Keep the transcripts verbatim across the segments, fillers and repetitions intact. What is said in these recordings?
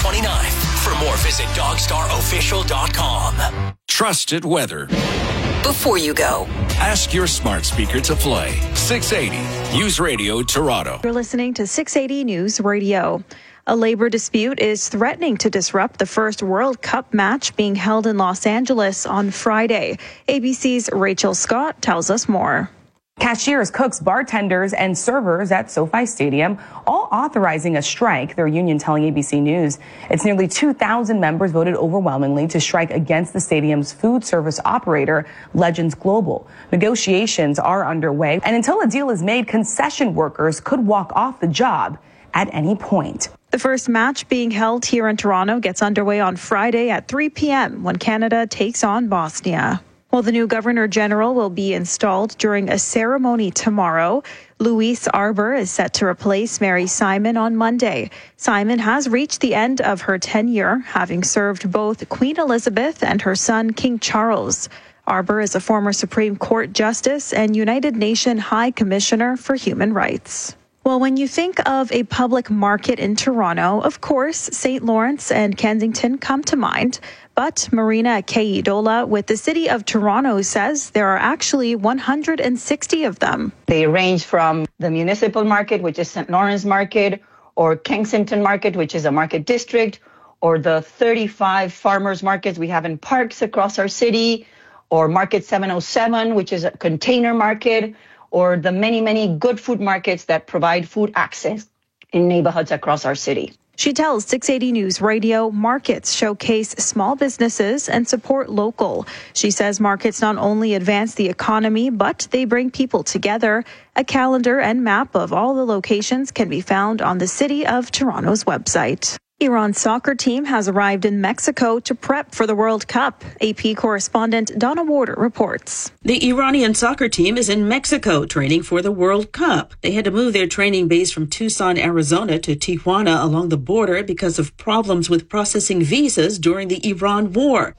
twenty-ninth. For more, visit dog star official dot com. Trusted weather. Before you go, ask your smart speaker to play six eighty News Radio Toronto. You're listening to six eighty News Radio. A labor dispute is threatening to disrupt the first World Cup match being held in Los Angeles on Friday. A B C's Rachel Scott tells us more. Cashiers, cooks, bartenders, and servers at SoFi Stadium all authorizing a strike, their union telling A B C News. It's nearly two thousand members voted overwhelmingly to strike against the stadium's food service operator, Legends Global. Negotiations are underway, and until a deal is made, concession workers could walk off the job at any point. The first match being held here in Toronto gets underway on Friday at three p.m. when Canada takes on Bosnia. Well, the new Governor General will be installed during a ceremony tomorrow. Louise Arbour is set to replace Mary Simon on Monday. Simon has reached the end of her tenure, having served both Queen Elizabeth and her son King Charles. Arbour is a former Supreme Court Justice and United Nations High Commissioner for Human Rights. Well, when you think of a public market in Toronto, of course, Saint Lawrence and Kensington come to mind. But Marina Keidola with the City of Toronto says there are actually one hundred sixty of them. They range from the municipal market, which is Saint Lawrence Market, or Kensington Market, which is a market district, or the thirty-five farmers markets we have in parks across our city, or Market seven oh seven, which is a container market, or the many, many good food markets that provide food access in neighborhoods across our city. She tells six eighty News Radio markets showcase small businesses and support local. She says markets not only advance the economy, but they bring people together. A calendar and map of all the locations can be found on the City of Toronto's website. Iran's soccer team has arrived in Mexico to prep for the World Cup. A P correspondent Donna Warder reports. The Iranian soccer team is in Mexico training for the World Cup. They had to move their training base from Tucson, Arizona to Tijuana along the border because of problems with processing visas during the Iran war.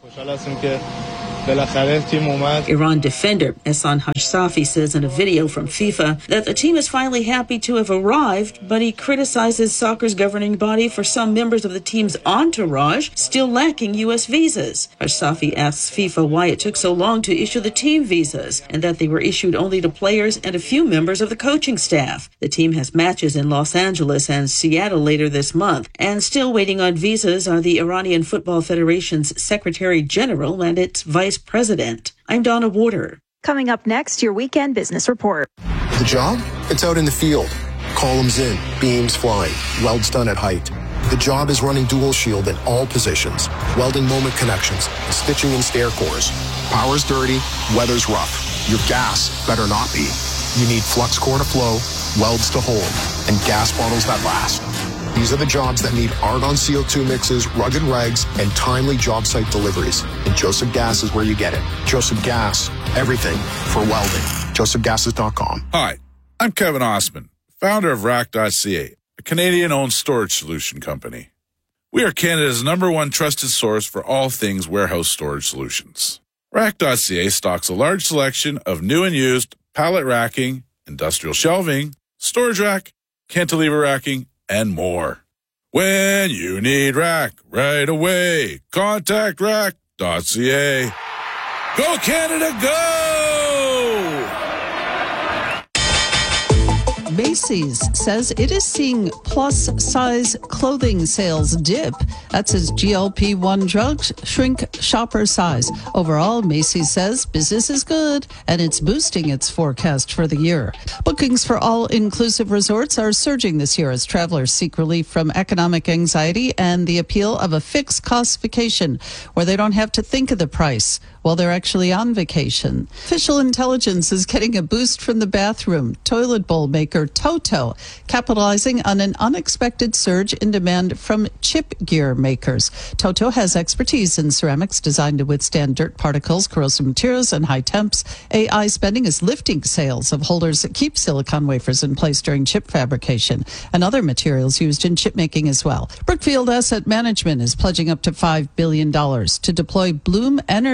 Iran defender Ehsan Hashsafi says in a video from FIFA that the team is finally happy to have arrived, but he criticizes soccer's governing body for some members of the team's entourage still lacking U S visas. Hashsafi asks FIFA why it took so long to issue the team visas and that they were issued only to players and a few members of the coaching staff. The team has matches in Los Angeles and Seattle later this month, and still waiting on visas are the Iranian Football Federation's Secretary General and its Vice President. I'm Donna Warder. Coming up next, your weekend business report. The job? It's out in the field. Columns in, beams flying, welds done at height. The job is running dual shield in all positions, welding moment connections, stitching in stair cores. Power's dirty, weather's rough. Your gas better not be. You need flux core to flow, welds to hold, and gas bottles that last. These are the jobs that need argon C O two mixes, rugged regs, and timely job site deliveries. And Joseph Gas is where you get it. Joseph Gas, everything for welding. joseph gases dot com. Hi, I'm Kevin Osman, founder of rack dot c a, a Canadian-owned storage solution company. We are Canada's number one trusted source for all things warehouse storage solutions. rack dot c a stocks a large selection of new and used pallet racking, industrial shelving, storage rack, cantilever racking, and more. When you need rack right away, contact rack dot c a. Go Canada, go! Macy's says it is seeing plus-size clothing sales dip. That's as G L P one drugs shrink shopper size. Overall, Macy's says business is good, and it's boosting its forecast for the year. Bookings for all-inclusive resorts are surging this year as travelers seek relief from economic anxiety and the appeal of a fixed-cost vacation where they don't have to think of the price while they're actually on vacation. Official intelligence is getting a boost from the bathroom toilet bowl maker Toto, capitalizing on an unexpected surge in demand from chip gear makers. Toto has expertise in ceramics designed to withstand dirt particles, corrosive materials, and high temps. A I spending is lifting sales of holders that keep silicon wafers in place during chip fabrication and other materials used in chip making as well. Brookfield Asset Management is pledging up to five billion dollars to deploy Bloom Energy's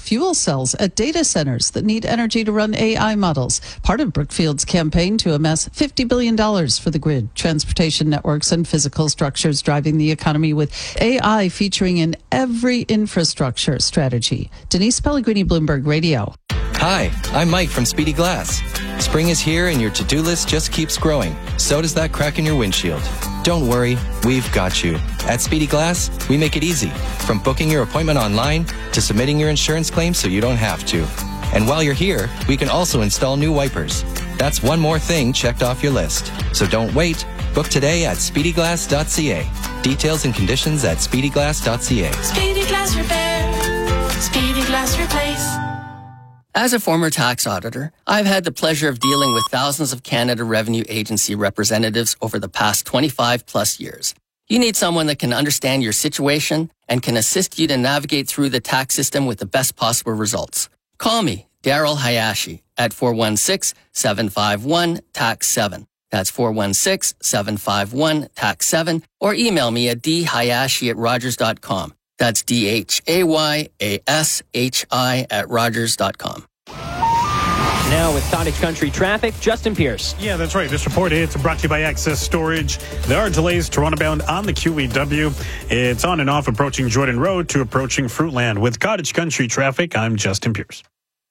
fuel cells at data centers that need energy to run A I models. Part of Brookfield's campaign to amass fifty billion dollars for the grid, transportation networks, and physical structures driving the economy with A I featuring in every infrastructure strategy. Denise Pellegrini, Bloomberg Radio. Hi, I'm Mike from Speedy Glass. Spring is here and your to-do list just keeps growing. So does that crack in your windshield. Don't worry, we've got you. At Speedy Glass, we make it easy. From booking your appointment online to submitting your insurance claim so you don't have to. And while you're here, we can also install new wipers. That's one more thing checked off your list. So don't wait. Book today at speedy glass dot c a. Details and conditions at speedy glass dot c a. Speedy Glass Repair. Speedy Glass Replace. As a former tax auditor, I've had the pleasure of dealing with thousands of Canada Revenue Agency representatives over the past twenty-five plus years. You need someone that can understand your situation and can assist you to navigate through the tax system with the best possible results. Call me, Daryl Hayashi, at four one six, seven five one, T A X seven. That's four one six, seven five one, T A X seven, or email me at d hayashi at rogers dot com. That's D H A Y A S H I at rogers dot com. Now with Cottage Country traffic, Justin Pierce. Yeah, that's right. This report is brought to you by Access Storage. There are delays Toronto bound on the Q E W. It's on and off approaching Jordan Road to approaching Fruitland. With Cottage Country traffic, I'm Justin Pierce.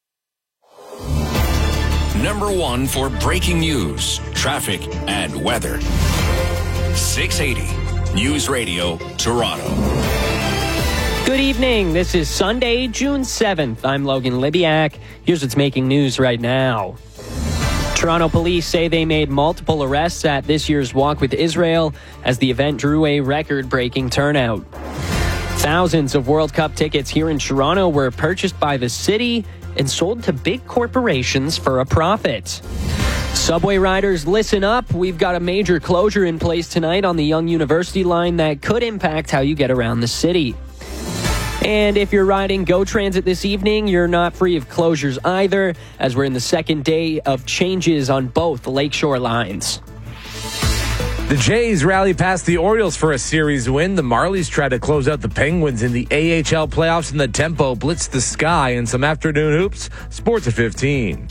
Number one for breaking news, traffic, and weather. six eighty News Radio, Toronto. Good evening. This is Sunday, June seventh. I'm Logan Libiak. Here's what's making news right now. Toronto police say they made multiple arrests at this year's Walk with Israel as the event drew a record-breaking turnout. Thousands of World Cup tickets here in Toronto were purchased by the city and sold to big corporations for a profit. Subway riders, listen up. We've got a major closure in place tonight on the Yonge University line that could impact how you get around the city. And if you're riding GO Transit this evening, you're not free of closures either, as we're in the second day of changes on both Lakeshore lines. The Jays rally past the Orioles for a series win. The Marlies try to close out the Penguins in the A H L playoffs, and the tempo blitzed the sky in some afternoon hoops. Sports at fifteen.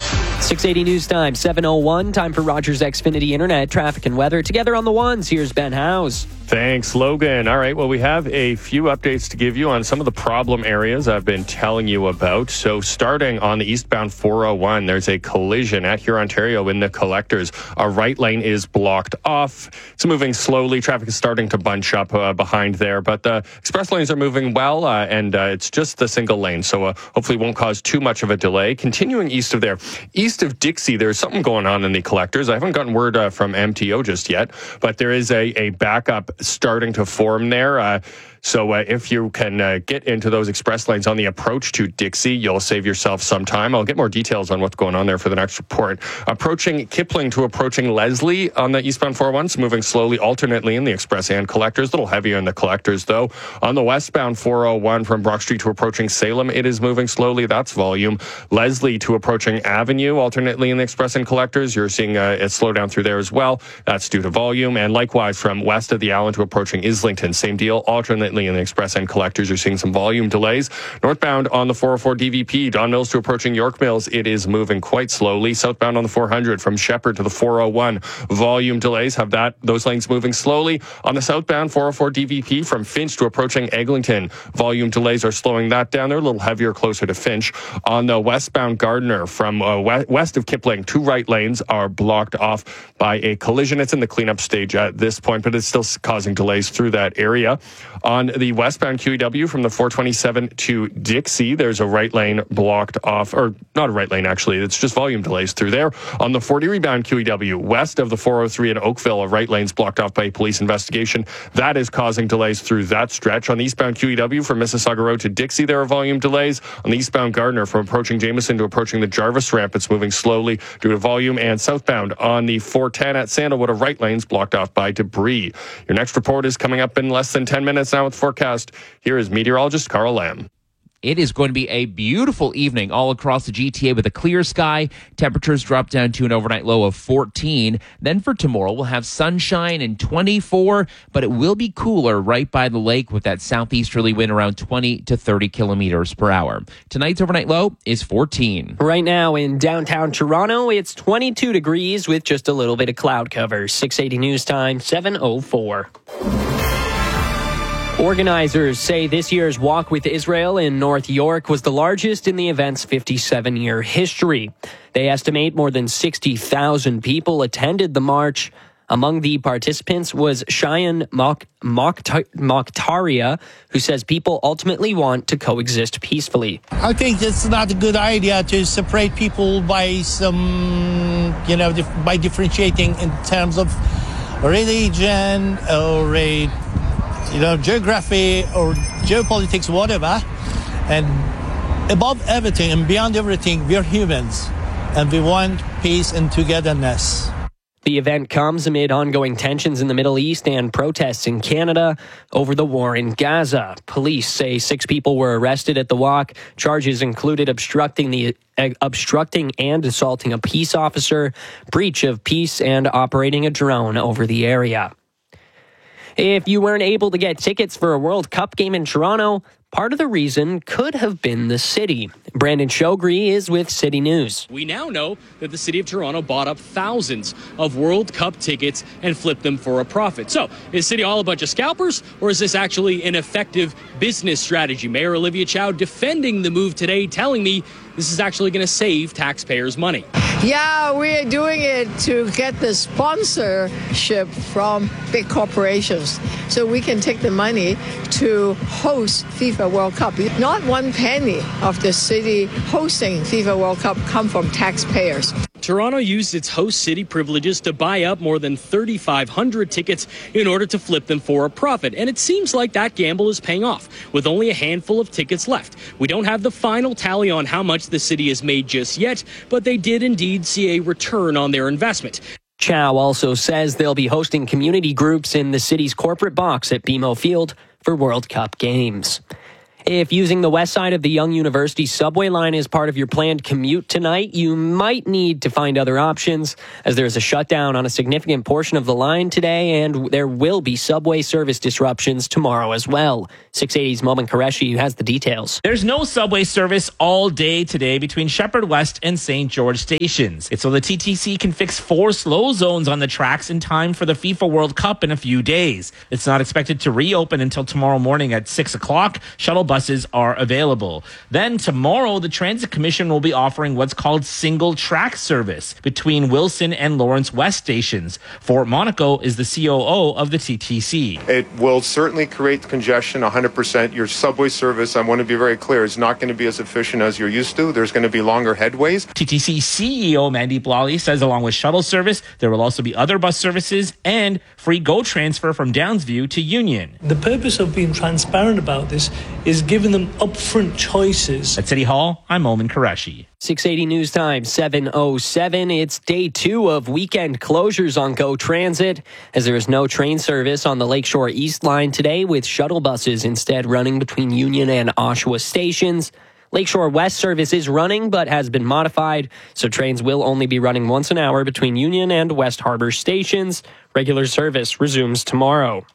six eighty News Time, seven oh one. Time for Rogers Xfinity Internet, traffic and weather. Together on the ones, here's Ben Howes. Thanks, Logan. All right, well, we have a few updates to give you on some of the problem areas I've been telling you about. So starting on the eastbound four oh one, there's a collision at Huron, Ontario in the Collectors. A right lane is blocked off. It's moving slowly. Traffic is starting to bunch up uh, behind there, but the express lanes are moving well, uh, and uh, it's just the single lane, so uh, hopefully won't cause too much of a delay. Continuing east of there, east of Dixie, there's something going on in the Collectors. I haven't gotten word uh, from M T O just yet, but there is a, a backup starting to form there. Uh, so uh, if you can uh, get into those express lanes on the approach to Dixie, you'll save yourself some time. I'll get more details on what's going on there for the next report. Approaching Kipling to approaching Leslie on the eastbound four oh one, so moving slowly alternately in the express and Collectors. A little heavier in the Collectors, though. On the westbound four oh one from Brock Street to approaching Salem, it is moving slowly. That's volume. Leslie to approaching Avenue, alternately in the express and Collectors. You're seeing uh, it slow down through there as well. That's due to volume. And likewise from west of the Allen to approaching Islington, same deal. Alternately in the express and Collectors, you're seeing some volume delays. Northbound on the four oh four D V P, Don Mills to approaching York Mills, it is moving quite slowly. Southbound on the four hundred from Shepherd to the four oh one, volume delays have that those lanes moving slowly. On the southbound four oh four D V P from Finch to approaching Eglinton, volume delays are slowing that down. They're a little heavier closer to Finch. On the westbound Gardiner from uh, west of Kipling, two right lanes are blocked off by a collision. It's in the cleanup stage at this point, but it's still causing delays through that area. On the westbound Q E W from the four twenty-seven to Dixie, there's a right lane blocked off, or not a right lane actually, it's just volume delays through there. On the forty rebound Q E W, west of the four oh three in Oakville, a right lane's blocked off by a police investigation. That is causing delays through that stretch. On the eastbound Q E W from Mississauga Road to Dixie, there are volume delays. On the eastbound Gardiner from approaching Jameson to approaching the Jarvis ramp, it's moving slowly due to volume. And southbound on the four ten at Sandalwood, a right lane's blocked off by debris. Your next report is coming up in less than ten minutes now with forecast. Here is meteorologist Carl Lamb. It is going to be a beautiful evening all across the G T A with a clear sky. Temperatures drop down to an overnight low of fourteen. Then for tomorrow, we'll have sunshine and twenty-four, but it will be cooler right by the lake with that southeasterly wind around twenty to thirty kilometers per hour. Tonight's overnight low is fourteen. Right now in downtown Toronto, it's twenty-two degrees with just a little bit of cloud cover. six eighty News Time, seven oh four. Organizers say this year's Walk with Israel in North York was the largest in the event's fifty-seven-year history. They estimate more than sixty thousand people attended the march. Among the participants was Cheyenne Mokhtaria, who says people ultimately want to coexist peacefully. I think it's not a good idea to separate people by some, you know, dif- by differentiating in terms of religion or a, you know, geography or geopolitics, whatever. And above everything and beyond everything, we're humans and we want peace and togetherness. The event comes amid ongoing tensions in the Middle East and protests in Canada over the war in Gaza. Police say six people were arrested at the walk. Charges included obstructing the uh, obstructing and assaulting a peace officer, breach of peace, and operating a drone over the area. If you weren't able to get tickets for a World Cup game in Toronto, part of the reason could have been the city. Brandon Shogri is with City News. We now know that the city of Toronto bought up thousands of World Cup tickets and flipped them for a profit. So, is City all a bunch of scalpers, or is this actually an effective business strategy? Mayor Olivia Chow defending the move today, telling me this is actually going to save taxpayers money. Yeah, we're doing it to get the sponsorship from big corporations so we can take the money to host FIFA World Cup. Not one penny of the city hosting FIFA World Cup come from taxpayers. Toronto used its host city privileges to buy up more than thirty-five hundred tickets in order to flip them for a profit. And it seems like that gamble is paying off, with only a handful of tickets left. We don't have the final tally on how much the city has made just yet, but they did indeed see a return on their investment. Chow also says they'll be hosting community groups in the city's corporate box at B M O Field for World Cup games. If using the west side of the Young University subway line is part of your planned commute tonight, you might need to find other options, as there's a shutdown on a significant portion of the line today, and there will be subway service disruptions tomorrow as well. six eighty's Momin Qureshi has the details. There's no subway service all day today between Shepherd West and Saint George stations. It's so the T T C can fix four slow zones on the tracks in time for the FIFA World Cup in a few days. It's not expected to reopen until tomorrow morning at six o'clock. Shuttle buses are available. Then tomorrow, the Transit Commission will be offering what's called single track service between Wilson and Lawrence West stations. Fort Monaco is the C O O of the T T C. It will certainly create congestion, one hundred percent. Your subway service, I want to be very clear, is not going to be as efficient as you're used to. There's going to be longer headways. T T C C E O Mandeep Lally says along with shuttle service, there will also be other bus services and free GO transfer from Downsview to Union. The purpose of being transparent about this is giving them upfront choices. At City Hall, I'm Momin Qureshi. six eighty News Time, seven oh seven. It's day two of weekend closures on GO Transit, as there is no train service on the Lakeshore East Line today, with shuttle buses instead running between Union and Oshawa stations. Lakeshore West service is running, but has been modified, so trains will only be running once an hour between Union and West Harbour stations. Regular service resumes tomorrow.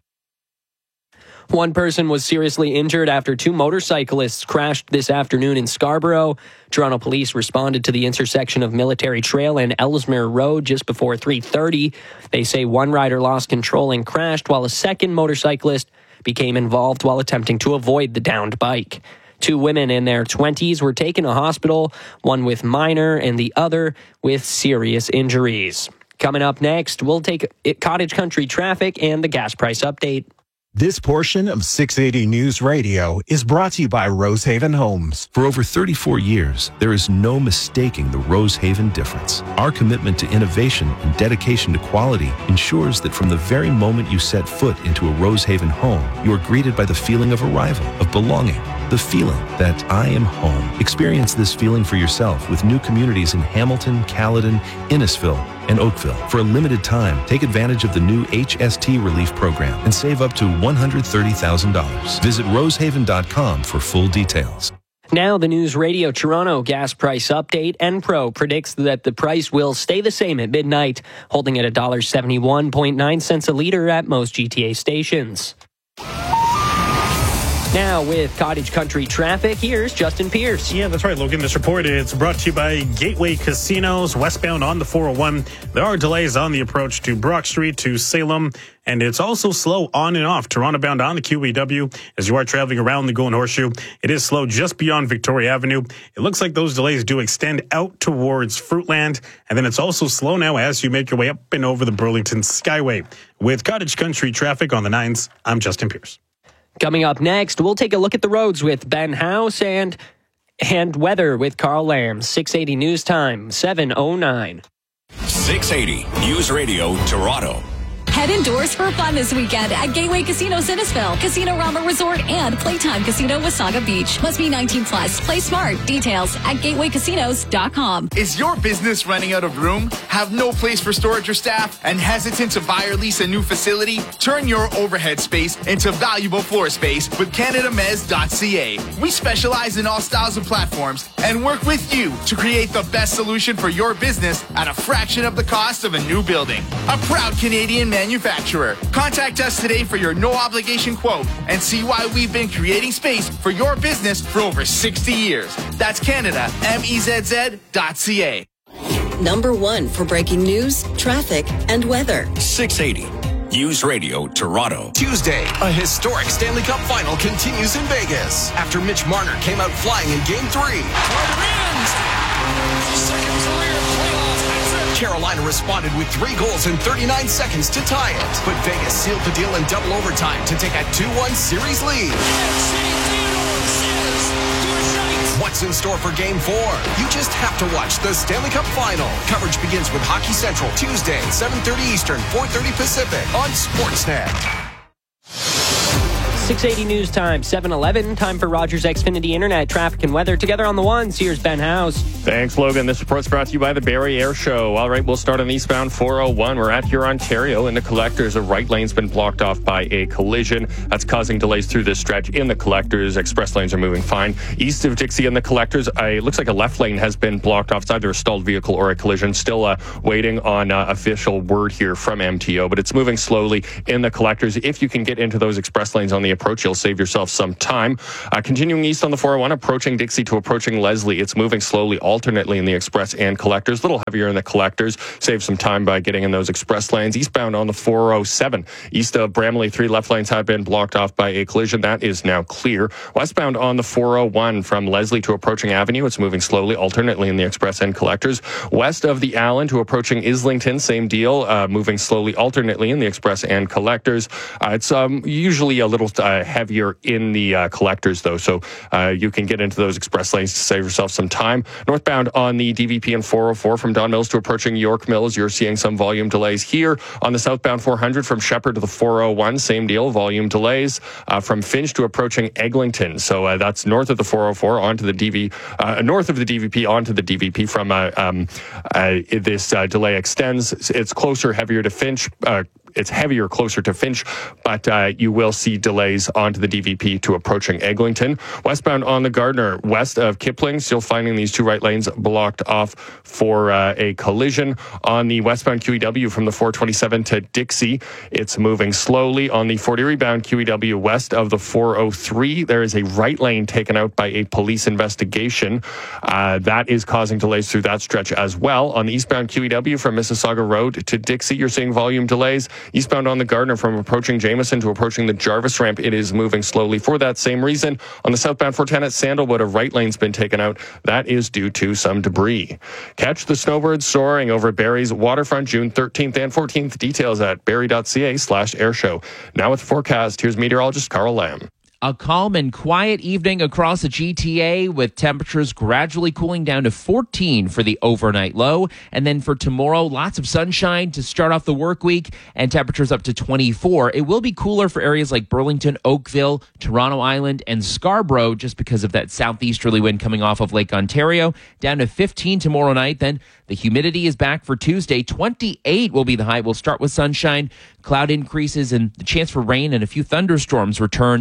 One person was seriously injured after two motorcyclists crashed this afternoon in Scarborough. Toronto police responded to the intersection of Military Trail and Ellesmere Road just before three thirty. They say one rider lost control and crashed, while a second motorcyclist became involved while attempting to avoid the downed bike. Two women in their twenties were taken to hospital, one with minor and the other with serious injuries. Coming up next, we'll take cottage country traffic and the gas price update. This portion of six eighty News Radio is brought to you by Rosehaven Homes. For over thirty-four years, there is no mistaking the Rosehaven difference. Our commitment to innovation and dedication to quality ensures that from the very moment you set foot into a Rosehaven home, you are greeted by the feeling of arrival, of belonging, the feeling that I am home. Experience this feeling for yourself with new communities in Hamilton, Caledon, Innisfil, and Oakville. For a limited time, take advantage of the new H S T Relief Program and save up to one hundred thirty thousand dollars. Visit rosehaven dot com for full details. Now, the News Radio Toronto gas price update. Enpro predicts that the price will stay the same at midnight, holding at one dollar seventy-one point nine cents a litre at most G T A stations. Now with Cottage Country traffic, here's Justin Pierce. Yeah, that's right, Logan. This report is brought to you by Gateway Casinos, westbound on the four oh one. There are delays on the approach to Brock Street to Salem, and it's also slow on and off Toronto bound on the Q E W as you are traveling around the Golden Horseshoe. It is slow just beyond Victoria Avenue. It looks like those delays do extend out towards Fruitland, and then it's also slow now as you make your way up and over the Burlington Skyway. With Cottage Country traffic on the nines, I'm Justin Pierce. Coming up next, we'll take a look at the roads with Ben House and and weather with Carl Lamb. six eighty News Time, seven oh nine. six eighty News Radio Toronto. Head indoors for fun this weekend at Gateway Casino Innisfil, Casino Rama Resort, and Playtime Casino Wasaga Beach. Must be nineteen plus. Play smart. Details at gateway casinos dot com. Is your business running out of room? Have no place for storage or staff? And hesitant to buy or lease a new facility? Turn your overhead space into valuable floor space with Canada Mez dot C A. We specialize in all styles of platforms and work with you to create the best solution for your business at a fraction of the cost of a new building. A proud Canadian manufacturer. Contact us today for your no-obligation quote and see why we've been creating space for your business for over sixty years. That's Canada M E Z Z dot C A. Number one for breaking news, traffic, and weather. six eighty News Radio Toronto. Tuesday, a historic Stanley Cup final continues in Vegas after Mitch Marner came out flying in Game three. Carolina responded with three goals in thirty-nine seconds to tie it, but Vegas sealed the deal in double overtime to take a two one series lead. What's in store for Game four? You just have to watch the Stanley Cup Final. Coverage begins with Hockey Central Tuesday, seven thirty Eastern, four thirty Pacific on Sportsnet. six eighty News Time, seven eleven. Time for Rogers Xfinity Internet traffic and weather. Together on the ones, here's Ben House. Thanks, Logan. This report's brought to you by the Barrie Air Show. All right, we'll start on eastbound four oh one. We're at Huron, Ontario. In the collectors, a right lane's been blocked off by a collision. That's causing delays through this stretch. In the collectors, express lanes are moving fine. East of Dixie in the collectors, uh, it looks like a left lane has been blocked off. It's either a stalled vehicle or a collision. Still uh, waiting on uh, official word here from M T O, but it's moving slowly in the collectors. If you can get into those express lanes on the approach, you'll save yourself some time. Uh, continuing east on the four oh one, approaching Dixie to approaching Leslie. It's moving slowly, alternately in the express and collectors. A little heavier in the collectors. Save some time by getting in those express lanes. Eastbound on the four oh seven. East of Bramley, three left lanes have been blocked off by a collision. That is now clear. Westbound on the four oh one from Leslie to approaching Avenue. It's moving slowly, alternately in the express and collectors. West of the Allen to approaching Islington, same deal. Uh, moving slowly, alternately in the express and collectors. Uh, it's um, usually a little uh, heavier in the uh, collectors, though, so uh, you can get into those express lanes to save yourself some time. Northbound on the D V P and four oh four from Don Mills to approaching York Mills, you're seeing some volume delays here. On the southbound four hundred from Shepherd to the four oh one, same deal, volume delays. Uh, from Finch to approaching Eglinton, so uh, that's north of the four oh four onto the D V, uh, north of the D V P onto the D V P. From uh, um, uh, this uh, delay extends. It's closer, heavier to Finch. Uh, It's heavier closer to Finch, but uh, you will see delays onto the D V P to approaching Eglinton. Westbound on the Gardner, west of Kipling, still finding these two right lanes blocked off for uh, a collision. On the westbound Q E W from the four twenty-seven to Dixie, it's moving slowly. On the Fort Erie bound Q E W west of the four oh three, there is a right lane taken out by a police investigation. Uh, that is causing delays through that stretch as well. On the eastbound Q E W from Mississauga Road to Dixie, you're seeing volume delays. Eastbound on the Gardner from approaching Jameson to approaching the Jarvis ramp, it is moving slowly for that same reason. On the southbound four ten at Sandalwood, a right lane's been taken out. That is due to some debris. Catch the snowbirds soaring over Barrie's waterfront June thirteenth and fourteenth. Details at barrie.ca slash airshow. Now with the forecast, here's meteorologist Carl Lamb. A calm and quiet evening across the G T A with temperatures gradually cooling down to fourteen for the overnight low. And then for tomorrow, lots of sunshine to start off the work week and temperatures up to twenty-four. It will be cooler for areas like Burlington, Oakville, Toronto Island, and Scarborough just because of that southeasterly wind coming off of Lake Ontario. Down to fifteen tomorrow night. Then the humidity is back for Tuesday. twenty-eight will be the high. We'll start with sunshine. Cloud increases and the chance for rain and a few thunderstorms return in the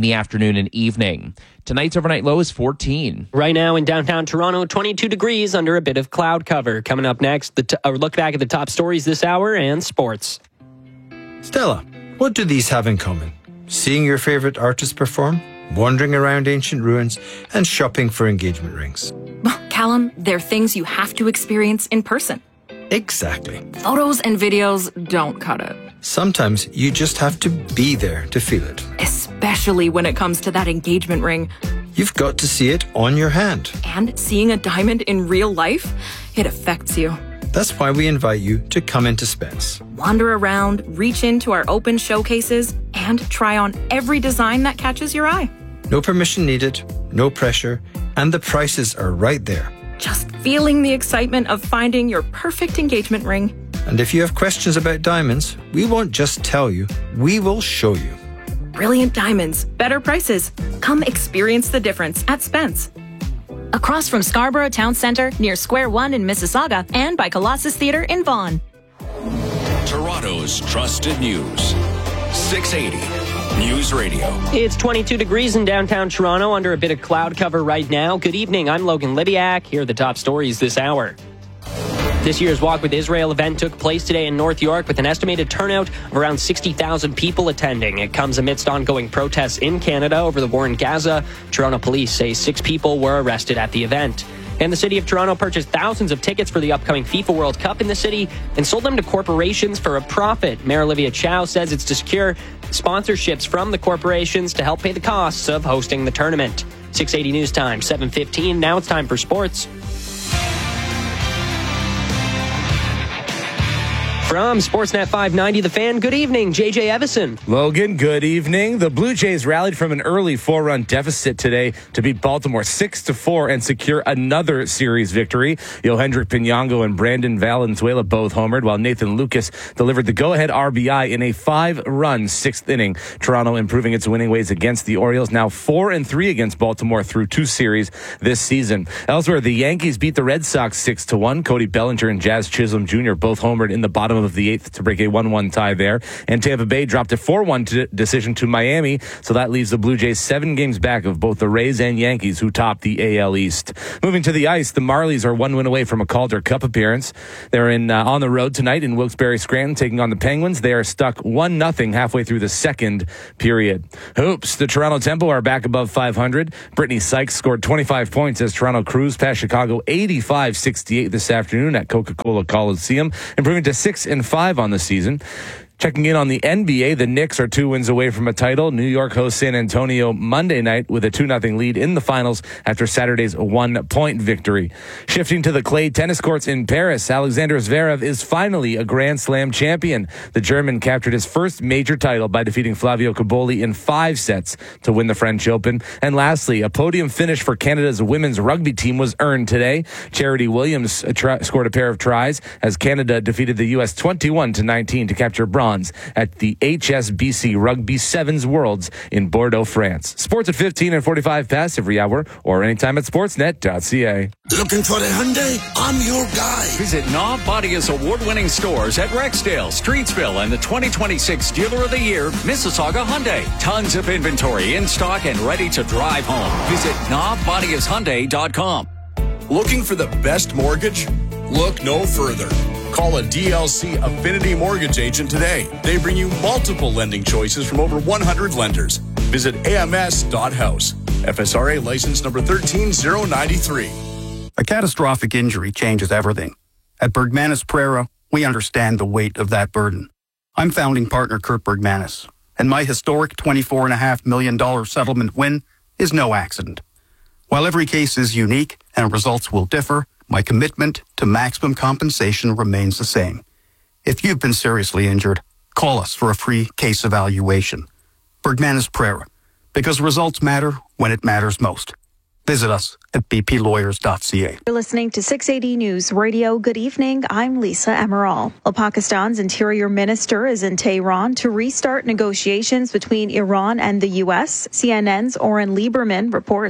the afternoon and evening. Tonight's overnight low is fourteen. Right now in downtown Toronto, twenty-two degrees under a bit of cloud cover. Coming up next, the t- a look back at the top stories this hour and sports. Stella, what do these have in common? Seeing your favorite artist perform, wandering around ancient ruins, and shopping for engagement rings. Callum, they're things you have to experience in person. Exactly. Photos and videos don't cut it. Sometimes you just have to be there to feel it. Especially when it comes to that engagement ring. You've got to see it on your hand. And seeing a diamond in real life, it affects you. That's why we invite you to come into Spence. Wander around, reach into our open showcases, and try on every design that catches your eye. No permission needed, no pressure, and the prices are right there. Just feeling the excitement of finding your perfect engagement ring. And if you have questions about diamonds, we won't just tell you, we will show you. Brilliant diamonds, better prices. Come experience the difference at Spence. Across from Scarborough Town Centre, near Square One in Mississauga, and by Colossus Theatre in Vaughan. Toronto's trusted news. six eighty News Radio. It's twenty-two degrees in downtown Toronto under a bit of cloud cover right now. Good evening, I'm Logan Libiak. Here are the top stories this hour. This year's Walk with Israel event took place today in North York with an estimated turnout of around sixty thousand people attending. It comes amidst ongoing protests in Canada over the war in Gaza. Toronto police say six people were arrested at the event. And the city of Toronto purchased thousands of tickets for the upcoming FIFA World Cup in the city and sold them to corporations for a profit. Mayor Olivia Chow says it's to secure sponsorships from the corporations to help pay the costs of hosting the tournament. six eighty News Time, seven fifteen. Now it's time for sports. From Sportsnet five ninety, The Fan, good evening, J J Evison. Logan, good evening. The Blue Jays rallied from an early four-run deficit today to beat Baltimore six to four and secure another series victory. Yohendrick Pinango and Brandon Valenzuela both homered, while Nathan Lucas delivered the go-ahead R B I in a five-run sixth inning. Toronto improving its winning ways against the Orioles, now four and three against Baltimore through two series this season. Elsewhere, the Yankees beat the Red Sox six to one. Cody Bellinger and Jazz Chisholm Junior both homered in the bottom of the eighth to break a one one tie there. And Tampa Bay dropped a four one t- decision to Miami, so that leaves the Blue Jays seven games back of both the Rays and Yankees, who top the A L East. Moving to the ice, the Marlies are one win away from a Calder Cup appearance. They're in uh, on the road tonight in Wilkes-Barre Scranton, taking on the Penguins. They are stuck one nothing halfway through the second period. Hoops, the Toronto Tempo are back above five hundred. Brittany Sykes scored twenty-five points as Toronto cruised past Chicago eighty-five sixty-eight this afternoon at Coca-Cola Coliseum, improving to six and five on the season. Checking in on the N B A, the Knicks are two wins away from a title. New York hosts San Antonio Monday night with a two nothing lead in the finals after Saturday's one-point victory. Shifting to the clay tennis courts in Paris, Alexander Zverev is finally a Grand Slam champion. The German captured his first major title by defeating Flavio Cobolli in five sets to win the French Open. And lastly, a podium finish for Canada's women's rugby team was earned today. Charity Williams tri- scored a pair of tries as Canada defeated the U S twenty-one to nineteen to capture bronze at the H S B C Rugby Sevens Worlds in Bordeaux, France. Sports at fifteen and forty-five past every hour or anytime at sportsnet dot c a. Looking for a Hyundai? I'm your guy. Visit Knob Bodia's award-winning stores at Rexdale, Streetsville, and the twenty twenty-six Dealer of the Year, Mississauga Hyundai. Tons of inventory in stock and ready to drive home. Visit knob bodias hyundai dot com. Looking for the best mortgage? Look no further. Call a D L C Affinity Mortgage agent today. They bring you multiple lending choices from over one hundred lenders. Visit A M S dot house. F S R A license number one three zero nine three. A catastrophic injury changes everything. At Bergmanis Prera, we understand the weight of that burden. I'm founding partner Kurt Bergmanis, and my historic twenty-four point five million dollars settlement win is no accident. While every case is unique and results will differ, my commitment to maximum compensation remains the same. If you've been seriously injured, call us for a free case evaluation. Bergmanis Prera, because results matter when it matters most. Visit us at b p lawyers dot c a. You're listening to six eighty News Radio. Good evening. I'm Lisa Emerald. Well, Pakistan's interior minister is in Tehran to restart negotiations between Iran and the U S. C N N's Oren Lieberman reports.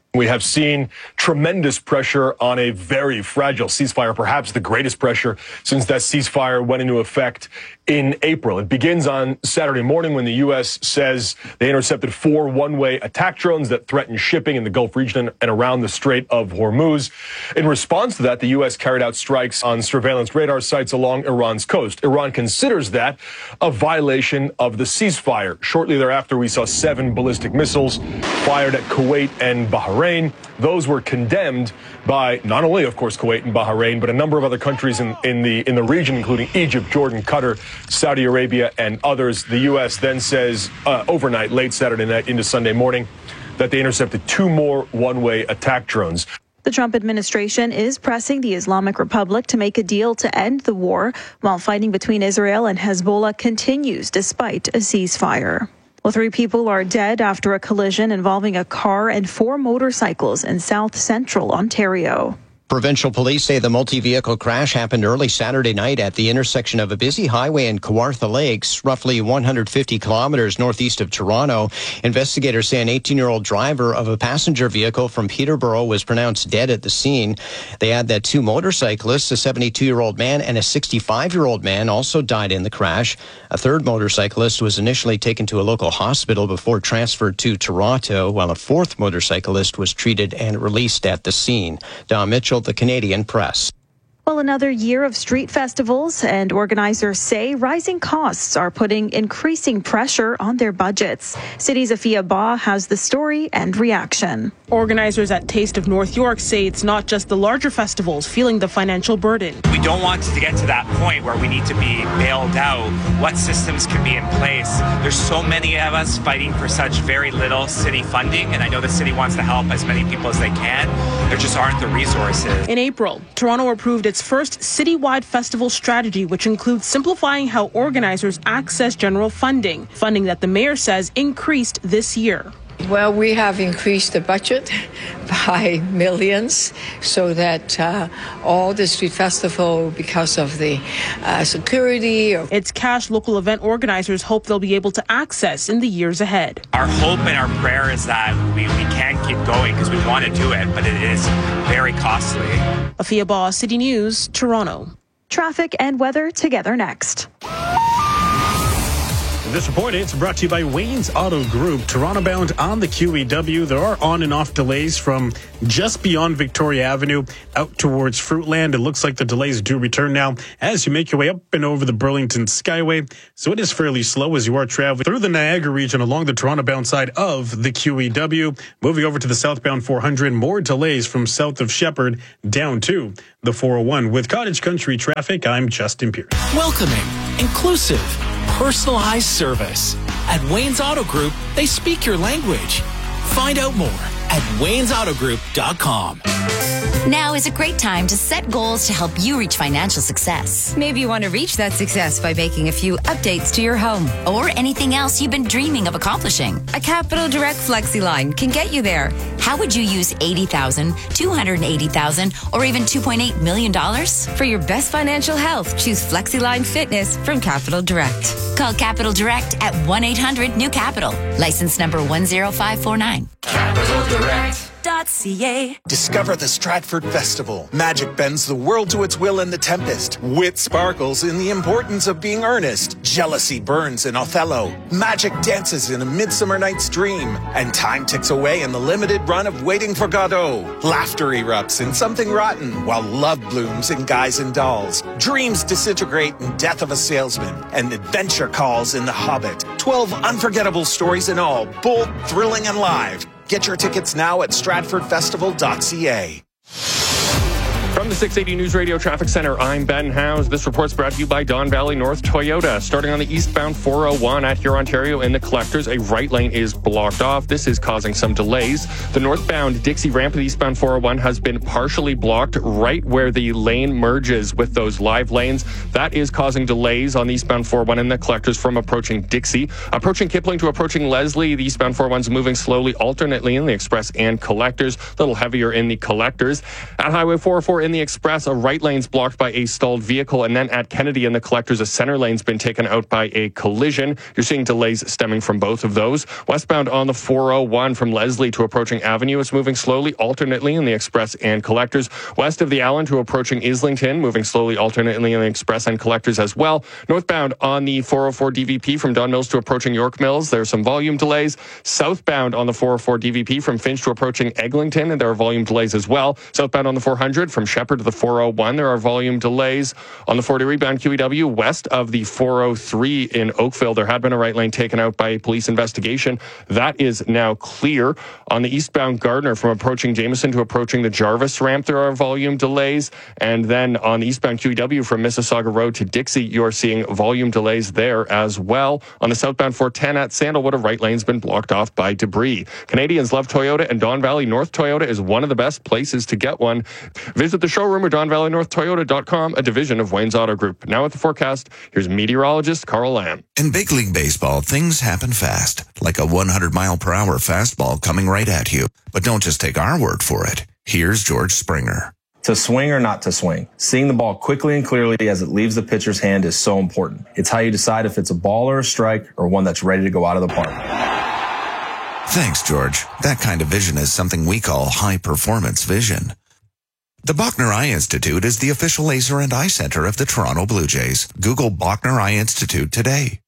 We have seen tremendous pressure on a very fragile ceasefire, perhaps the greatest pressure since that ceasefire went into effect in April. It begins on Saturday morning when the U S says they intercepted four one-way attack drones that threatened shipping in the Gulf region and around the Strait of Hormuz. In response to that, the U S carried out strikes on surveillance radar sites along Iran's coast. Iran considers that a violation of the ceasefire. Shortly thereafter, we saw seven ballistic missiles fired at Kuwait and Bahrain. Those were condemned by not only, of course, Kuwait and Bahrain, but a number of other countries in, in the in the region, including Egypt, Jordan, Qatar, Saudi Arabia, and others. The U S then says uh, overnight, late Saturday night into Sunday morning, that they intercepted two more one-way attack drones. The Trump administration is pressing the Islamic Republic to make a deal to end the war, while fighting between Israel and Hezbollah continues despite a ceasefire. Well, three people are dead after a collision involving a car and four motorcycles in South Central Ontario. Provincial police say the multi-vehicle crash happened early Saturday night at the intersection of a busy highway in Kawartha Lakes, roughly one hundred fifty kilometers northeast of Toronto. Investigators say an eighteen-year-old driver of a passenger vehicle from Peterborough was pronounced dead at the scene. They add that two motorcyclists, a seventy-two-year-old man and a sixty-five-year-old man, also died in the crash. A third motorcyclist was initially taken to a local hospital before transferred to Toronto, while a fourth motorcyclist was treated and released at the scene. Don Mitchell, the Canadian Press. Well, another year of street festivals, and organizers say rising costs are putting increasing pressure on their budgets. City's Afia Ba has the story and reaction. Organizers at Taste of North York say it's not just the larger festivals feeling the financial burden. We don't want to get to that point where we need to be bailed out. What systems can be in place? There's so many of us fighting for such very little city funding, and I know the city wants to help as many people as they can. There just aren't the resources. In April, Toronto approved its first citywide festival strategy, which includes simplifying how organizers access general funding, funding that the mayor says increased this year. Well, we have increased the budget by millions so that uh, all the street festival, because of the uh, security. Or it's cash local event organizers hope they'll be able to access in the years ahead. Our hope and our prayer is that we, we can keep going because we want to do it, but it is very costly. Afia Ba, City News, Toronto. Traffic and weather together next. This report is brought to you by Wayne's Auto Group. Toronto bound on the Q E W. There are on and off delays from just beyond Victoria Avenue out towards Fruitland. It looks like the delays do return now as you make your way up and over the Burlington Skyway. So it is fairly slow as you are traveling through the Niagara region along the Toronto bound side of the Q E W. Moving over to the southbound four hundred, more delays from south of Shepherd down to the four oh one. With Cottage Country traffic, I'm Justin Pierce. Welcoming, inclusive, personalized service. At Wayne's Auto Group, they speak your language. Find out more at waynes auto group dot com. Now is a great time to set goals to help you reach financial success. Maybe you want to reach that success by making a few updates to your home or anything else you've been dreaming of accomplishing. A Capital Direct FlexiLine can get you there. How would you use eighty thousand dollars, two hundred eighty thousand dollars, or even two point eight million dollars? For your best financial health, choose FlexiLine Fitness from Capital Direct. Call Capital Direct at one eight hundred new capital. License number one zero five four nine. Capital Direct. .ca. Discover the Stratford Festival. Magic bends the world to its will in The Tempest. Wit sparkles in the importance of being earnest. Jealousy burns in Othello. Magic dances in A Midsummer Night's Dream. And time ticks away in the limited run of Waiting for Godot. Laughter erupts in Something Rotten, while love blooms in Guys and Dolls. Dreams disintegrate in Death of a Salesman. And adventure calls in The Hobbit. Twelve unforgettable stories in all, bold, thrilling, and live. Get your tickets now at stratford festival dot c a. From the six eighty News Radio Traffic Center, I'm Ben Howes. This report's brought to you by Don Valley North Toyota. Starting on the eastbound four oh one at Huron, Ontario in the Collectors, a right lane is blocked off. This is causing some delays. The northbound Dixie ramp of the eastbound four oh one has been partially blocked right where the lane merges with those live lanes. That is causing delays on the eastbound four oh one in the Collectors from approaching Dixie. Approaching Kipling to approaching Leslie, the eastbound four oh one is moving slowly alternately in the Express and Collectors. A little heavier in the Collectors. At Highway four oh four four in the Express, a right lane's blocked by a stalled vehicle. And then at Kennedy in the Collectors, a center lane's been taken out by a collision. You're seeing delays stemming from both of those. Westbound on the four oh one from Leslie to approaching Avenue is moving slowly, alternately in the Express and Collectors. West of the Allen to approaching Islington, moving slowly, alternately in the Express and Collectors as well. Northbound on the four oh four D V P from Don Mills to approaching York Mills, there's some volume delays. Southbound on the four oh four D V P from Finch to approaching Eglinton, and there are volume delays as well. Southbound on the four hundred from Shepherd to the four oh one, there are volume delays. On the forty rebound Q E W, west of the four oh three in Oakville, there had been a right lane taken out by a police investigation. That is now clear. On the eastbound Gardner from approaching Jameson to approaching the Jarvis ramp, there are volume delays. And then on the eastbound Q E W from Mississauga Road to Dixie, you're seeing volume delays there as well. On the southbound four ten at Sandalwood, a right lane's been blocked off by debris. Canadians love Toyota, and Don Valley North Toyota is one of the best places to get one. Visit the showroom at don valley north toyota dot com, a division of Wayne's Auto Group. Now at the forecast, here's meteorologist Carl Lamb. In big league baseball, things happen fast, like a one hundred mile per hour fastball coming right at you. But don't just take our word for it. Here's George Springer. To swing or not to swing, seeing the ball quickly and clearly as it leaves the pitcher's hand is so important. It's how you decide if it's a ball or a strike or one that's ready to go out of the park. Thanks, George. That kind of vision is something we call high-performance vision. The Bachner Eye Institute is the official laser and eye center of the Toronto Blue Jays. Google Bachner Eye Institute today.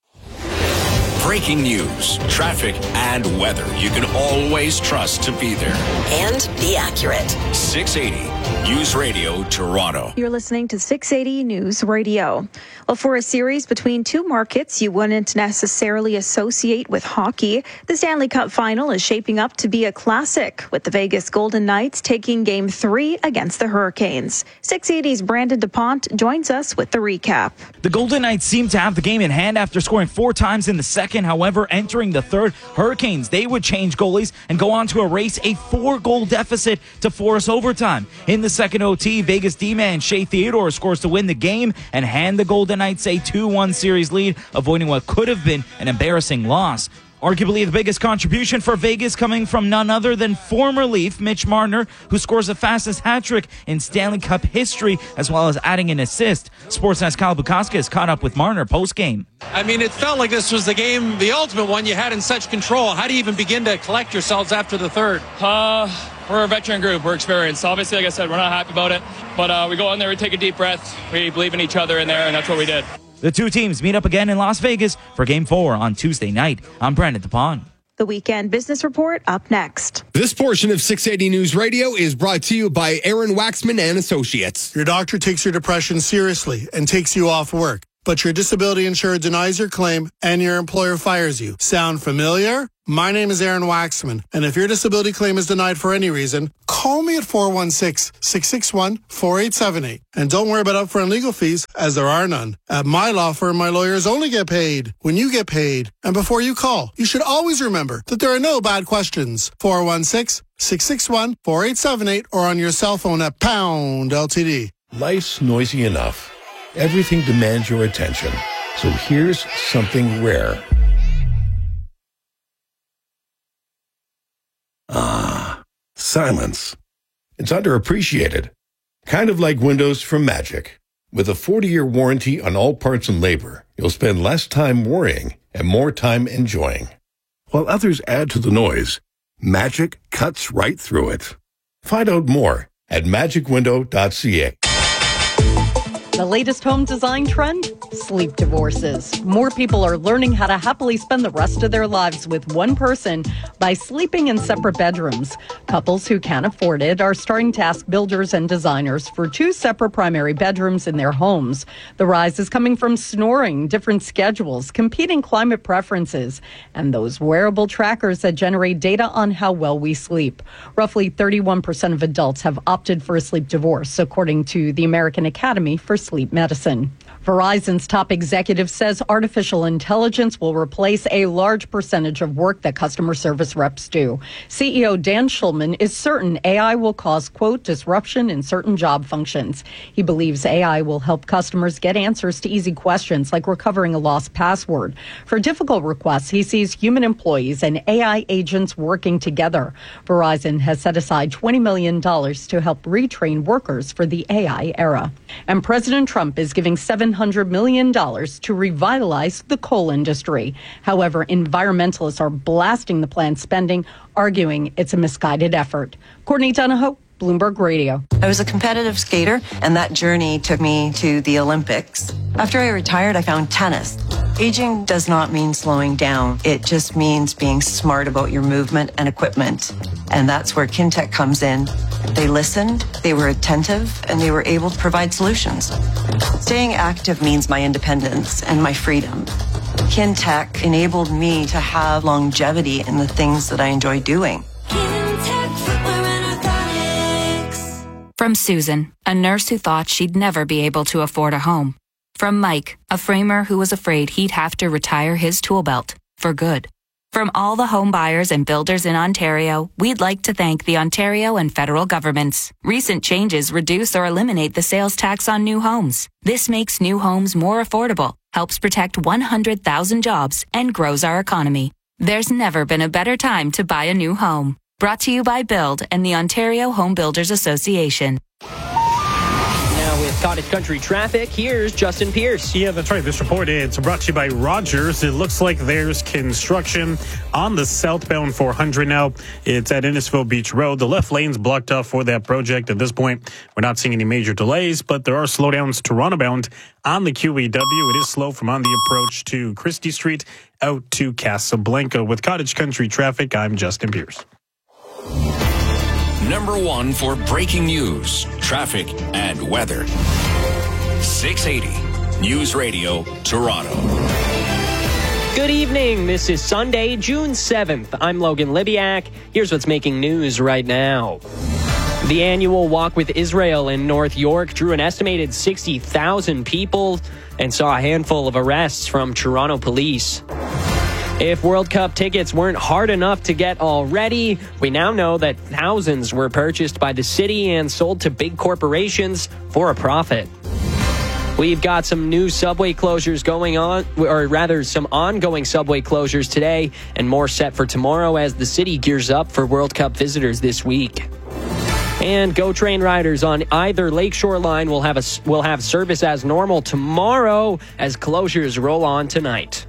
Breaking news, traffic, and weather you can always trust to be there. And be accurate. six eighty News Radio Toronto. You're listening to six eighty News Radio. Well, for a series between two markets you wouldn't necessarily associate with hockey, the Stanley Cup Final is shaping up to be a classic, with the Vegas Golden Knights taking Game three against the Hurricanes. six eighty's Brandon DuPont joins us with the recap. The Golden Knights seem to have the game in hand after scoring four times in the second. However, entering the third, Hurricanes, they would change goalies and go on to erase a four-goal deficit to force overtime. In the second O T, Vegas D-man Shea Theodore scores to win the game and hand the Golden Knights a two one series lead, avoiding what could have been an embarrassing loss. Arguably the biggest contribution for Vegas coming from none other than former Leaf Mitch Marner, who scores the fastest hat-trick in Stanley Cup history, as well as adding an assist. Sportsnet's Kyle Bukauskas caught up with Marner post-game. I mean, it felt like this was the game, the ultimate one you had in such control. How do you even begin to collect yourselves after the third? Uh, we're a veteran group. We're experienced. Obviously, like I said, we're not happy about it. But uh, we go in there, we take a deep breath, we believe in each other in there, and that's what we did. The two teams meet up again in Las Vegas for Game four on Tuesday night. I'm Brandon DuPont. The Weekend Business Report up next. This portion of six eighty News Radio is brought to you by Aaron Waxman and Associates. Your doctor takes your depression seriously and takes you off work, but your disability insurer denies your claim and your employer fires you. Sound familiar? My name is Aaron Waxman, and if your disability claim is denied for any reason, call me at four one six, six six one, four eight seven eight. And don't worry about upfront legal fees, as there are none. At my law firm, my lawyers only get paid when you get paid. And before you call, you should always remember that there are no bad questions. four one six, six six one, four eight seven eight or on your cell phone at pound L T D. Life's noisy enough. Everything demands your attention. So here's something rare. Ah, silence. It's underappreciated. Kind of like windows from Magic. With a forty-year warranty on all parts and labor, you'll spend less time worrying and more time enjoying. While others add to the noise, Magic cuts right through it. Find out more at magic window dot c a. The latest home design trend? Sleep divorces. More people are learning how to happily spend the rest of their lives with one person by sleeping in separate bedrooms. Couples who can't afford it are starting to ask builders and designers for two separate primary bedrooms in their homes. The rise is coming from snoring, different schedules, competing climate preferences, and those wearable trackers that generate data on how well we sleep. Roughly thirty-one percent of adults have opted for a sleep divorce, according to the American Academy for Sleep Medicine. Verizon's top executive says artificial intelligence will replace a large percentage of work that customer service reps do. C E O Dan Schulman is certain A I will cause, quote, disruption in certain job functions. He believes A I will help customers get answers to easy questions like recovering a lost password. For difficult requests, he sees human employees and A I agents working together. Verizon has set aside twenty million dollars to help retrain workers for the A I era. And President Trump is giving seven hundred million dollars to revitalize the coal industry. However, environmentalists are blasting the plan's spending, arguing it's a misguided effort. Courtney Donahoe, Bloomberg Radio. I was a competitive skater, and that journey took me to the Olympics. After I retired, I found tennis. Aging does not mean slowing down. It just means being smart about your movement and equipment. And that's where Kintec comes in. They listened, they were attentive, and they were able to provide solutions. Staying active means my independence and my freedom. Kintec enabled me to have longevity in the things that I enjoy doing. From Susan, a nurse who thought she'd never be able to afford a home. From Mike, a framer who was afraid he'd have to retire his tool belt for good. From all the home buyers and builders in Ontario, we'd like to thank the Ontario and federal governments. Recent changes reduce or eliminate the sales tax on new homes. This makes new homes more affordable, helps protect one hundred thousand jobs, and grows our economy. There's never been a better time to buy a new home. Brought to you by Build and the Ontario Home Builders Association. Now with Cottage Country traffic, here's Justin Pierce. Yeah, that's right. This report is brought to you by Rogers. It looks like there's construction on the southbound four hundred now. It's at Innisfil Beach Road. The left lane's blocked off for that project. At this point, we're not seeing any major delays, but there are slowdowns Toronto bound on the Q E W. It is slow from on the approach to Christie Street out to Casablanca. With Cottage Country traffic, I'm Justin Pierce. Number one for breaking news, traffic, and weather. six eighty News Radio, Toronto. Good evening. This is Sunday, June seventh. I'm Logan Libiak. Here's what's making news right now. The annual Walk with Israel in North York drew an estimated sixty thousand people and saw a handful of arrests from Toronto police. If World Cup tickets weren't hard enough to get already, we now know that thousands were purchased by the city and sold to big corporations for a profit. We've got some new subway closures going on, or rather some ongoing subway closures today, and more set for tomorrow as the city gears up for World Cup visitors this week. And GO train riders on either lakeshore line will have a, will have service as normal tomorrow as closures roll on tonight.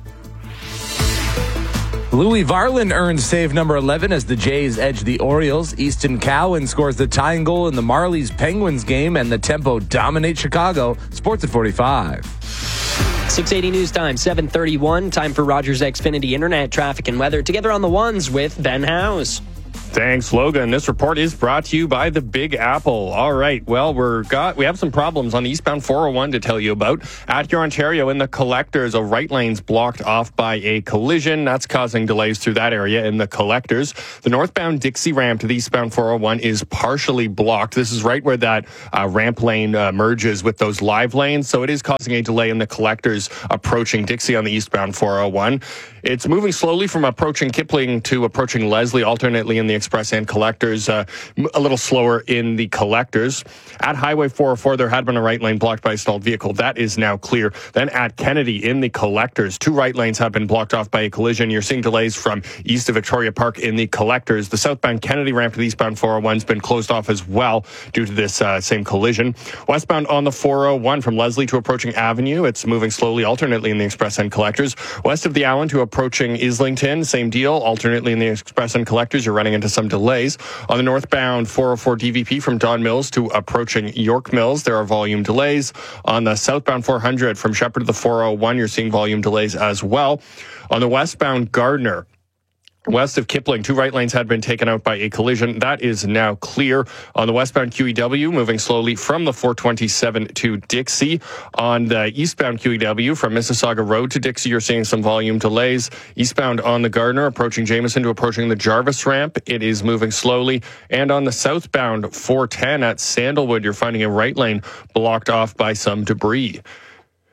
Louis Varland earns save number eleven as the Jays edge the Orioles. Easton Cowan scores the tying goal in the Marlies-Penguins game, and the Tempo dominate Chicago. Sports at forty-five. six eighty News Time, seven thirty-one. Time for Rogers Xfinity Internet traffic and weather. Together on the ones with Ben Howes. Thanks, Logan. This report is brought to you by the Big Apple. All right. Well, we're got we have some problems on the eastbound four oh one to tell you about. At your Ontario in the collectors, a right lane's blocked off by a collision. That's causing delays through that area in the collectors. The northbound Dixie ramp to the eastbound four oh one is partially blocked. This is right where that uh, ramp lane uh, merges with those live lanes. So it is causing a delay in the collectors approaching Dixie on the eastbound four oh one. It's moving slowly from approaching Kipling to approaching Leslie, alternately in the express and collectors, uh, a little slower in the collectors. At Highway four oh four, there had been a right lane blocked by a stalled vehicle. That is now clear. Then at Kennedy in the collectors, two right lanes have been blocked off by a collision. You're seeing delays from east of Victoria Park in the collectors. The southbound Kennedy ramp to the eastbound four oh one has been closed off as well due to this uh, same collision. Westbound on the four oh one from Leslie to approaching Avenue, it's moving slowly alternately in the express and collectors. West of the Allen to approaching Islington, same deal, alternately in the express and collectors. You're running into some delays. On the northbound four oh four D V P from Don Mills to approaching York Mills, there are volume delays. On the southbound four hundred from Shepherd to the four oh one, you're seeing volume delays as well. On the westbound Gardner, west of Kipling, two right lanes had been taken out by a collision. That is now clear. On the westbound Q E W, moving slowly from the four twenty-seven to Dixie. On the eastbound Q E W, from Mississauga Road to Dixie, you're seeing some volume delays. Eastbound on the Gardner, approaching Jameson to approaching the Jarvis ramp, it is moving slowly. And on the southbound four ten at Sandalwood, you're finding a right lane blocked off by some debris.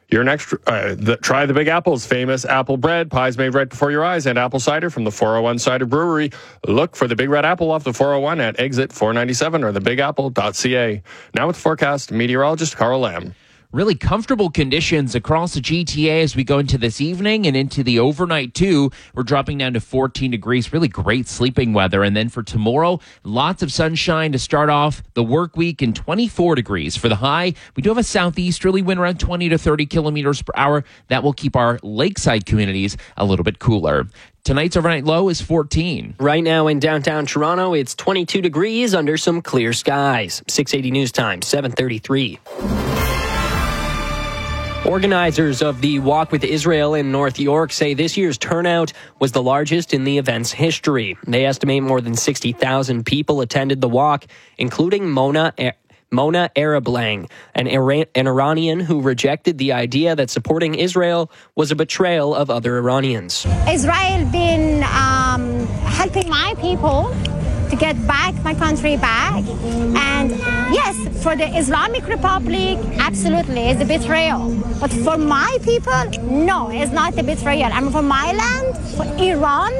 Your next, uh, the, try the Big Apple's famous apple bread, pies made right before your eyes, and apple cider from the four oh one Cider Brewery. Look for the Big Red Apple off the four oh one at exit four ninety-seven or the big apple dot c a. Now with the forecast, meteorologist Carl Lamb. Really comfortable conditions across the G T A as we go into this evening and into the overnight too. We're dropping down to fourteen degrees. Really great sleeping weather. And then for tomorrow, lots of sunshine to start off the work week and twenty-four degrees for the high. We do have a southeasterly wind around twenty to thirty kilometers per hour. That will keep our lakeside communities a little bit cooler. Tonight's overnight low is fourteen. Right now in downtown Toronto, it's twenty-two degrees under some clear skies. six eighty News Time, seven thirty-three. Organizers of the Walk with Israel in North York say this year's turnout was the largest in the event's history. They estimate more than sixty thousand people attended the walk, including Mona Mona Arablang, an, Iran- an Iranian who rejected the idea that supporting Israel was a betrayal of other Iranians. Israel been um, helping my people to get back my country back. And yes, for the Islamic Republic, absolutely, it's a betrayal. But for my people, no, it's not a betrayal. I mean, for my land, for Iran,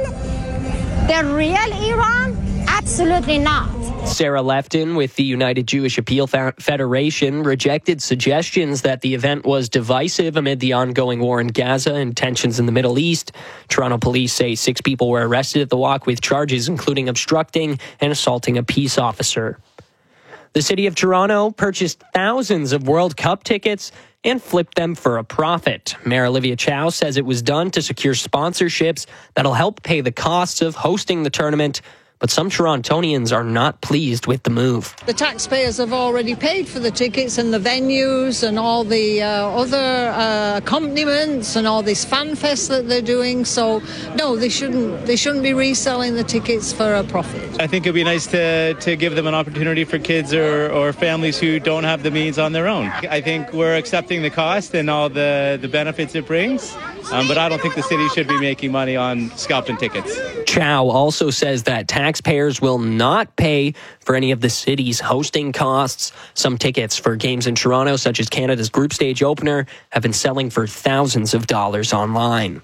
the real Iran, absolutely not. Sarah Lefton with the United Jewish Appeal Federation rejected suggestions that the event was divisive amid the ongoing war in Gaza and tensions in the Middle East. Toronto police say six people were arrested at the walk with charges including obstructing and assaulting a peace officer. The city of Toronto purchased thousands of World Cup tickets and flipped them for a profit. Mayor Olivia Chow says it was done to secure sponsorships that'll help pay the costs of hosting the tournament. But some Torontonians are not pleased with the move. The taxpayers have already paid for the tickets and the venues and all the uh, other uh, accompaniments and all this fan fest that they're doing. So, no, they shouldn't. They shouldn't be reselling the tickets for a profit. I think it'd be nice to to give them an opportunity for kids or, or families who don't have the means on their own. I think we're accepting the cost and all the, the benefits it brings, um, but I don't think the city should be making money on scalping tickets. Chow also says that tax Taxpayers will not pay for any of the city's hosting costs. Some tickets for games in Toronto, such as Canada's group stage opener, have been selling for thousands of dollars online.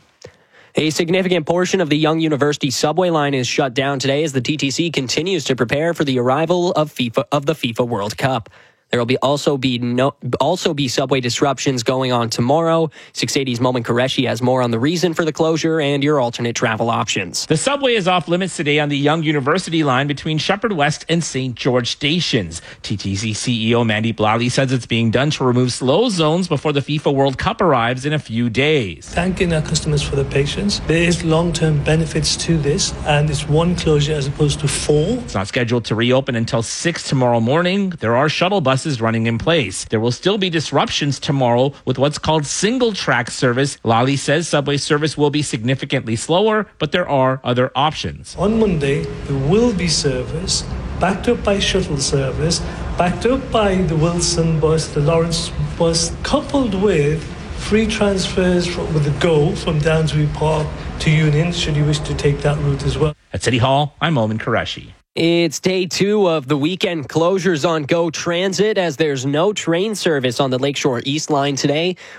A significant portion of the Yonge University subway line is shut down today as the T T C continues to prepare for the arrival of FIFA of the FIFA World Cup. There will be also be no also be subway disruptions going on tomorrow. six eighty's Momin Qureshi has more on the reason for the closure and your alternate travel options. The subway is off limits today on the Yonge University line between Shepherd West and Saint George stations. T T C C E O Mandy Blally says it's being done to remove slow zones before the FIFA World Cup arrives in a few days. Thanking our customers for their patience. There is long-term benefits to this, and it's one closure as opposed to four. It's not scheduled to reopen until six tomorrow morning. There are shuttle buses running in place. There will still be disruptions tomorrow with what's called single track service. Lally says subway service will be significantly slower, but there are other options. On Monday, there will be service backed up by shuttle service, backed up by the Wilson bus, the Lawrence bus, coupled with free transfers with the GO from Downsbury Park to Union, should you wish to take that route as well. At City Hall, I'm Momin Qureshi. It's day two of the weekend closures on GO Transit as there's no train service on the Lakeshore East Line today.